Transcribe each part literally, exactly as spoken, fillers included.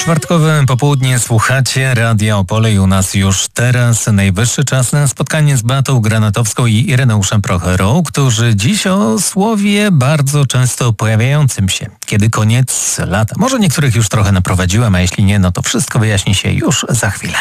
Czwartkowe popołudnie słuchacie Radia Opole i u nas już teraz najwyższy czas na spotkanie z Beatą Granatowską i Ireneuszem Procherą, którzy dziś o słowie bardzo często pojawiającym się. Kiedy koniec lata? Może niektórych już trochę naprowadziłem, a jeśli nie, no to wszystko wyjaśni się już za chwilę.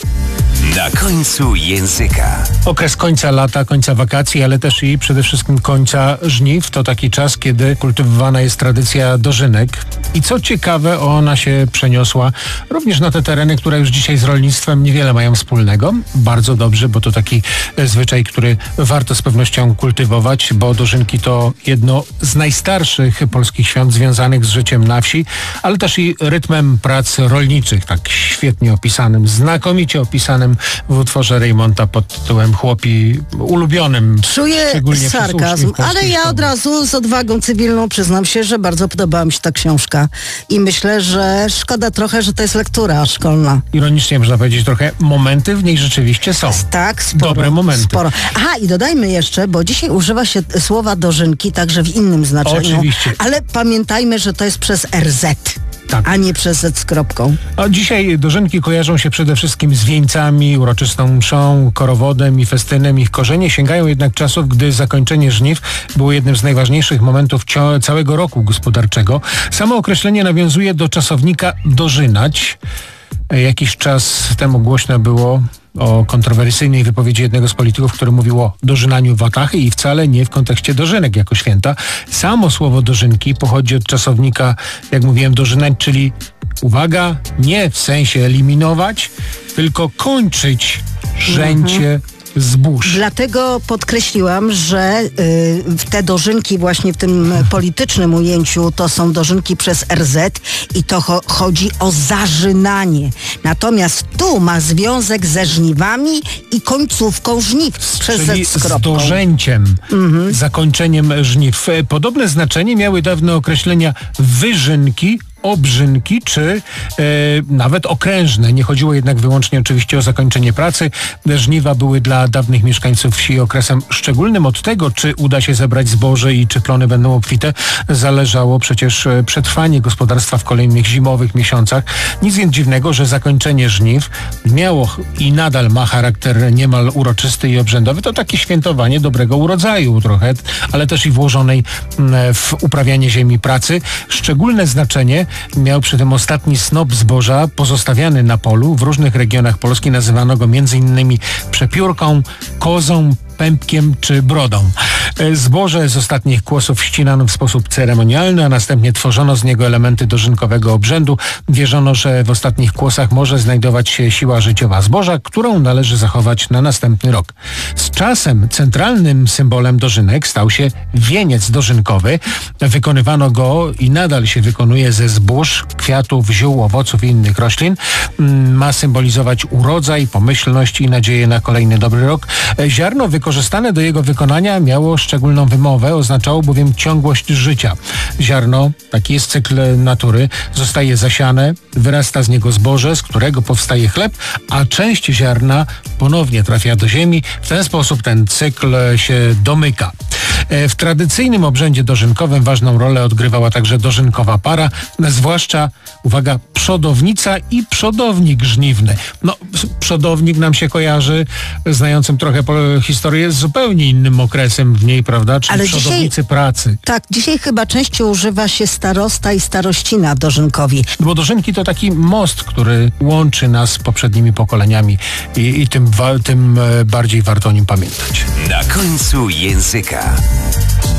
Na końcu języka. Okres końca lata, końca wakacji, ale też i przede wszystkim końca żniw. To taki czas, kiedy kultywowana jest tradycja dożynek. I co ciekawe, ona się przeniosła również na te tereny, które już dzisiaj z rolnictwem niewiele mają wspólnego. Bardzo dobrze, bo to taki zwyczaj, który warto z pewnością kultywować, bo dożynki to jedno z najstarszych polskich świąt związanych z życiem na wsi, ale też i rytmem prac rolniczych, tak świetnie opisanym, znakomicie opisanym w utworze Reymonta pod tytułem Chłopi, ulubionym. Czuję sarkazm, ale ja od razu z odwagą cywilną przyznam się, że bardzo podobała mi się ta książka i myślę, że szkoda trochę, że to jest lektura szkolna. Ironicznie można powiedzieć trochę, momenty w niej rzeczywiście są. Tak, sporo. Dobre momenty. Sporo. Aha, i dodajmy jeszcze, bo dzisiaj używa się słowa dożynki także w innym znaczeniu. Oczywiście. Ale pamiętajmy, że to jest przez er zet. Tak. A nie przez Z z kropką. A dzisiaj dożynki kojarzą się przede wszystkim z wieńcami, uroczystą mszą, korowodem i festynem. Ich korzenie sięgają jednak czasów, gdy zakończenie żniw było jednym z najważniejszych momentów cio- całego roku gospodarczego. Samo określenie nawiązuje do czasownika dożynać. Jakiś czas temu głośno było o kontrowersyjnej wypowiedzi jednego z polityków, który mówił o dożynaniu watachy i wcale nie w kontekście dożynek jako święta. Samo słowo dożynki pochodzi od czasownika, jak mówiłem, dożynać, czyli uwaga, nie w sensie eliminować, tylko kończyć żęcie mhm. zbóż. Dlatego podkreśliłam, że y, te dożynki właśnie w tym politycznym ujęciu to są dożynki przez er zet i to cho- chodzi o zażynanie. Natomiast tu ma związek ze żniwami i końcówką żniw przez Czyli Z z kropką. z dożęciem, mhm. zakończeniem żniw. Podobne znaczenie miały dawne określenia wyżynki, obrzynki, czy e, nawet okrężne. Nie chodziło jednak wyłącznie oczywiście o zakończenie pracy. Żniwa były dla dawnych mieszkańców wsi okresem szczególnym. Od tego, czy uda się zebrać zboże i czy plony będą obfite, zależało przecież przetrwanie gospodarstwa w kolejnych zimowych miesiącach. Nic więc dziwnego, że zakończenie żniw miało i nadal ma charakter niemal uroczysty i obrzędowy. To takie świętowanie dobrego urodzaju trochę, ale też i włożonej w uprawianie ziemi pracy. Szczególne znaczenie miał przy tym ostatni snop zboża pozostawiany na polu. W różnych regionach Polski nazywano go między innymi przepiórką, kozą, pępkiem czy brodą. Zboże z ostatnich kłosów ścinano w sposób ceremonialny, a następnie tworzono z niego elementy dożynkowego obrzędu. Wierzono, że w ostatnich kłosach może znajdować się siła życiowa zboża, którą należy zachować na następny rok. Z czasem centralnym symbolem dożynek stał się wieniec dożynkowy. Wykonywano go i nadal się wykonuje ze zbóż, kwiatów, ziół, owoców i innych roślin. Ma symbolizować urodzaj, pomyślność i nadzieję na kolejny dobry rok. Ziarno wykorzystane do jego wykonania miało szczególną wymowę, oznaczało bowiem ciągłość życia. Ziarno, taki jest cykl natury, zostaje zasiane, wyrasta z niego zboże, z którego powstaje chleb, a część ziarna ponownie trafia do ziemi. W ten sposób ten cykl się domyka. W tradycyjnym obrzędzie dożynkowym ważną rolę odgrywała także dożynkowa para, zwłaszcza, uwaga, przodownica i przodownik żniwny. No, przodownik nam się kojarzy, znającym trochę historię, z zupełnie innym okresem w niej, prawda? Czyli ale przodownicy dzisiaj, pracy. Tak, dzisiaj chyba częściej używa się starosta i starościna dożynkowi. Bo dożynki to taki most, który łączy nas z poprzednimi pokoleniami i, i tym, tym bardziej warto o nim pamiętać. Na końcu języka.